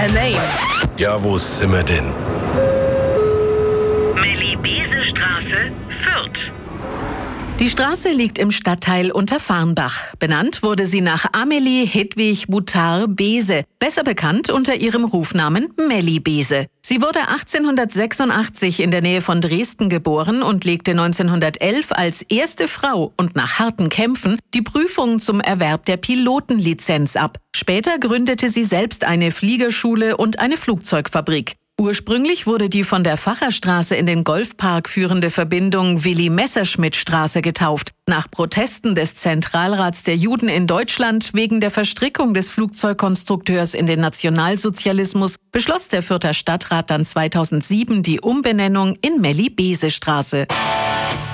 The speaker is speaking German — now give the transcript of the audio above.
A name. Ja, wo sind wir denn? Melli-Beese-Straße, Fürth. Die Straße liegt im Stadtteil Unterfarnbach. Benannt wurde sie nach Amelie Hedwig Boutard Beese, besser bekannt unter ihrem Rufnamen Melli Beese. Sie wurde 1886 in der Nähe von Dresden geboren und legte 1911 als erste Frau und nach harten Kämpfen die Prüfung zum Erwerb der Pilotenlizenz ab. Später gründete sie selbst eine Fliegerschule und eine Flugzeugfabrik. Ursprünglich wurde die von der Facherstraße in den Golfpark führende Verbindung Willi-Messerschmidt-Straße getauft. Nach Protesten des Zentralrats der Juden in Deutschland wegen der Verstrickung des Flugzeugkonstrukteurs in den Nationalsozialismus beschloss der Fürther Stadtrat dann 2007 die Umbenennung in Melli-Beese-Straße.